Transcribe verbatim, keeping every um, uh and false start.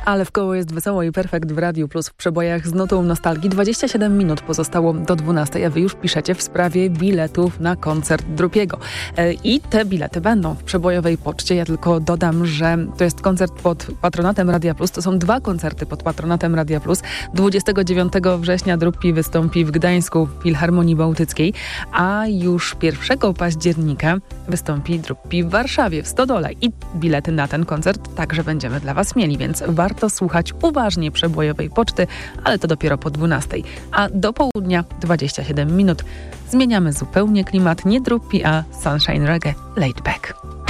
Ale w koło jest wesoło i perfekt w Radiu Plus w przebojach z nutą nostalgii. dwadzieścia siedem minut pozostało do dwunastej, a wy już piszecie w sprawie biletów na koncert Drupiego. I te bilety będą w przebojowej poczcie. Ja tylko dodam, że to jest koncert pod patronatem Radia Plus. To są dwa koncerty pod patronatem Radia Plus. dwudziestego dziewiątego września Drupi wystąpi w Gdańsku w Filharmonii Bałtyckiej, a już pierwszego października wystąpi Drupi w Warszawie w Stodole. I bilety na ten koncert także będziemy dla was mieli, więc warto słuchać uważnie przebojowej poczty, ale to dopiero po dwunastej. A do południa dwadzieścia siedem minut zmieniamy zupełnie klimat. Nie Drupi, a Sunshine Reggae Laid Back.